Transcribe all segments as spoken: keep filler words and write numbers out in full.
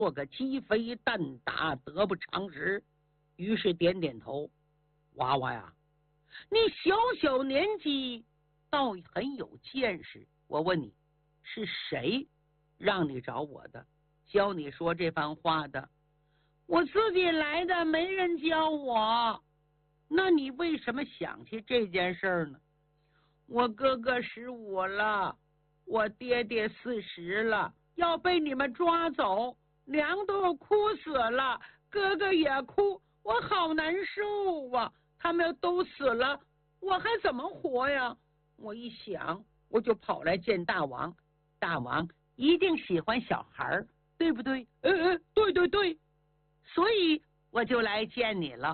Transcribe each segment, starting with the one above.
做个鸡飞蛋打，得不偿失。于是点点头，娃娃呀，你小小年纪倒很有见识。我问你，是谁让你找我的，教你说这番话的？我自己来的，没人教我。那你为什么想起这件事呢？我哥哥十五了，我爹爹四十了，要被你们抓走，娘都哭死了，哥哥也哭，我好难受啊！他们都死了，我还怎么活呀？我一想，我就跑来见大王。大王一定喜欢小孩，对不对？呃呃，对对对，所以我就来见你了。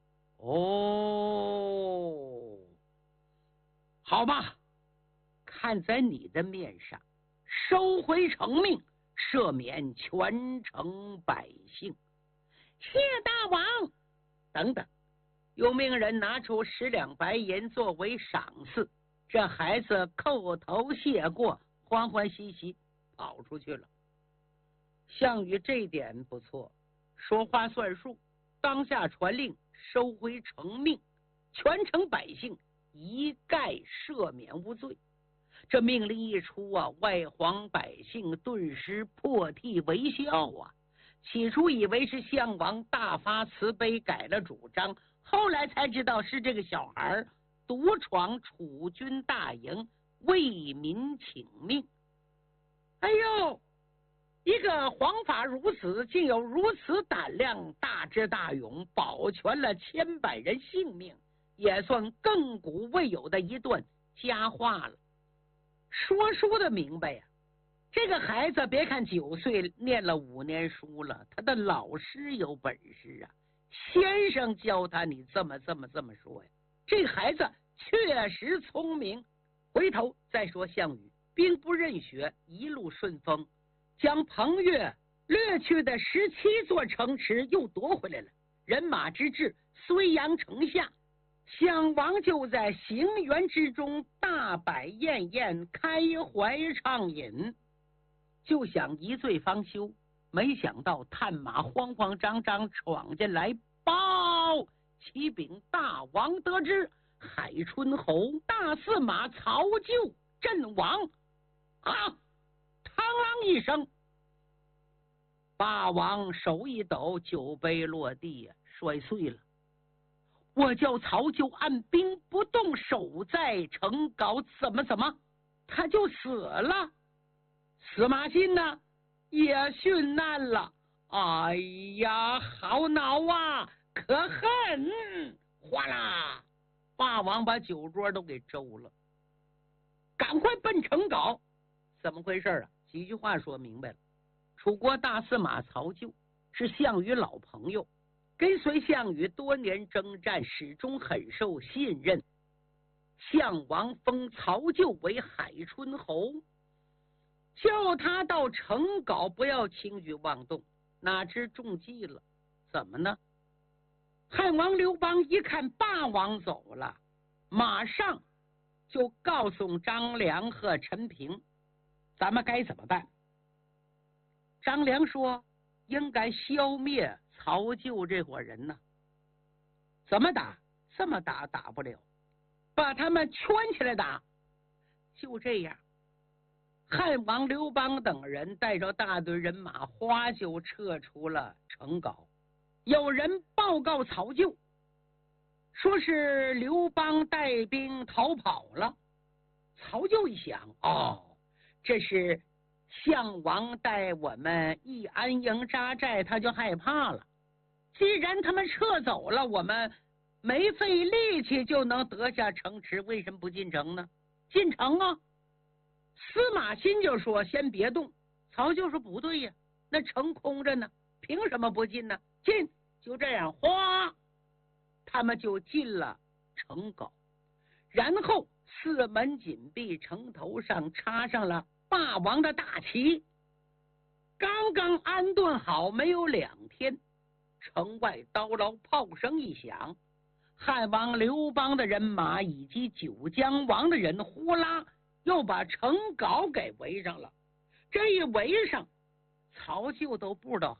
哦，好吧，看在你的面上，收回成命，赦免全城百姓。谢大王。等等，又命人拿出十两白银作为赏赐。这孩子叩头谢过，欢欢喜喜跑出去了。项羽这点不错，说话算数，当下传令收回成命，全城百姓一概赦免无罪。这命令一出啊，外皇百姓顿时破涕为笑啊！起初以为是项王大发慈悲改了主张，后来才知道是这个小孩独闯楚军大营，为民请命。哎呦，一个皇法如此，竟有如此胆量，大智大勇，保全了千百人性命，也算亘古未有的一段佳话了。说书的明白呀、啊，这个孩子别看九岁，念了五年书了，他的老师有本事啊，先生教他，你这么这么这么说呀。这孩子确实聪明。回头再说项羽兵不任学，一路顺风，将彭越掠去的十七座城池又夺回来了，人马之至，睢阳城下。项王就在行辕之中大摆宴宴，开怀畅饮，就想一醉方休。没想到探马慌慌张张闯进来，报启禀大王得知，海春侯大司马曹咎阵亡。啊！嘡啷一声，霸王手一抖，酒杯落地呀，摔碎了。我叫曹咎按兵不动，守在城皋，怎么怎么他就死了。司马欣呢也殉难了。哎呀，好恼啊，可恨！哗啦，霸王把酒桌都给周了，赶快奔城皋。怎么回事啊？几句话说明白了。楚国大司马曹咎是项羽老朋友，跟随项羽多年征战，始终很受信任。项王封曹咎为海春侯，叫他到城皋不要轻举妄动，哪知中计了。怎么呢？汉王刘邦一看霸王走了，马上就告诉张良和陈平，咱们该怎么办。张良说应该消灭曹咎这伙人呢。怎么打？这么打打不了，把他们圈起来打。就这样，汉王刘邦等人带着大队人马花就撤出了城皋。有人报告曹咎，说是刘邦带兵逃跑了。曹咎一想，哦，这是项王带我们一安营扎寨，他就害怕了。既然他们撤走了，我们没费力气就能得下城池，为什么不进城呢？进城啊！司马欣就说先别动。曹咎说不对呀，那城空着呢，凭什么不进呢？进！就这样，哗，他们就进了城皋。然后四门紧闭，城头上插上了霸王的大旗。刚刚安顿好没有两天，城外刀牢炮声一响，汉王刘邦的人马以及九江王的人呼啦又把城皋给围上了。这一围上，曹咎都不知道